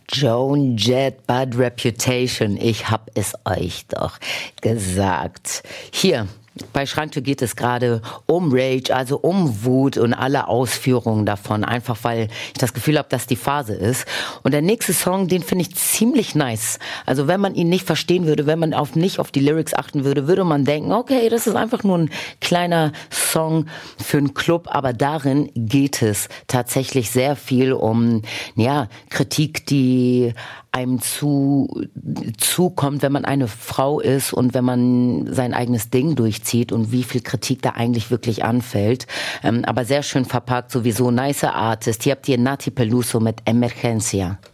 Joan Jett, Bad Reputation. Ich hab es euch doch gesagt. Hier. Bei Schranktür geht es gerade um Rage, also um Wut und alle Ausführungen davon, einfach weil ich das Gefühl habe, dass die Phase ist. Und der nächste Song, den finde ich ziemlich nice. Also wenn man ihn nicht verstehen würde, wenn man nicht auf die Lyrics achten würde, würde man denken, okay, das ist einfach nur ein kleiner Song für einen Club, aber darin geht es tatsächlich sehr viel um, ja, Kritik, die einem zukommt, wenn man eine Frau ist und wenn man sein eigenes Ding durchzieht und wie viel Kritik da eigentlich wirklich anfällt. Aber sehr schön verpackt, sowieso nice Artist. Hier habt ihr Nati Peluso mit Emergencia.